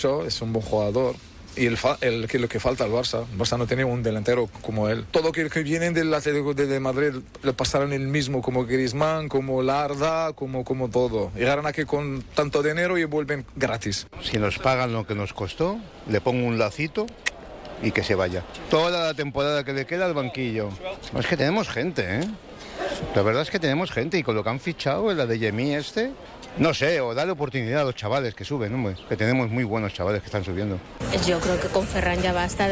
Es un buen jugador. Y lo que falta al Barça. El Barça no tiene un delantero como él. Todo que vienen del Atlético de Madrid le pasaron el mismo, como Griezmann, como Larda, como todo. Llegaron aquí con tanto dinero y vuelven gratis. Si nos pagan lo que nos costó, le pongo un lacito y que se vaya. Toda la temporada que le queda al banquillo. Es que tenemos gente, ¿eh? La verdad es que tenemos gente y con lo que han fichado, la de Yemi no sé, o darle oportunidad a los chavales que suben, hombre, que tenemos muy buenos chavales que están subiendo. Yo creo que con Ferran ya basta.